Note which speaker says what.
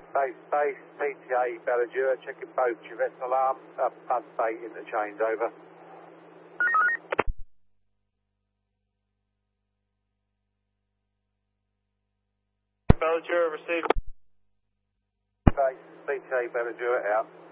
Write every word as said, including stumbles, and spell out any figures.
Speaker 1: Base, base, P T A, Bellagura, checking both Chevette alarm, uh, bus bay in the chains, over.
Speaker 2: Bellagura, received.
Speaker 1: Base, P T A, Bellagura, out.